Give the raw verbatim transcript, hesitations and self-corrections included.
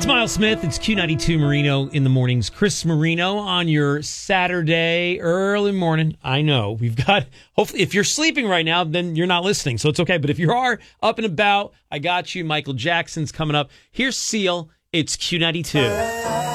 Miles Smith. It's Q ninety-two Marino in the mornings. Chris Marino on your Saturday early morning. I know we've got, hopefully, if you're sleeping right now, then you're not listening, so it's okay. But if you are up and about, I got you. Michael Jackson's coming up. Here's Seal. It's Q ninety-two.